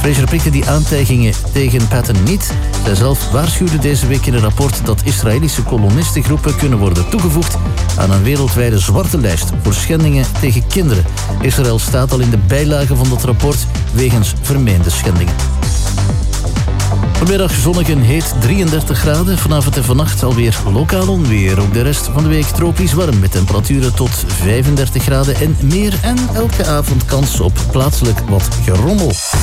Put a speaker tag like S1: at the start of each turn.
S1: Fraser pikte die aantijgingen tegen Patton niet. Zij zelf waarschuwde deze week in een rapport dat Israëlische kolonistengroepen kunnen worden toegevoegd aan een wereldwijde zwarte lijst voor schendingen tegen kinderen. Israël staat al in de bijlage van dat rapport wegens vermeende schendingen. Vanmiddag zonnig en heet 33 graden. Vanavond en vannacht alweer lokaal onweer. Ook de rest van de week tropisch warm met temperaturen tot 35 graden en meer. En elke avond kans op plaatselijk wat gerommel.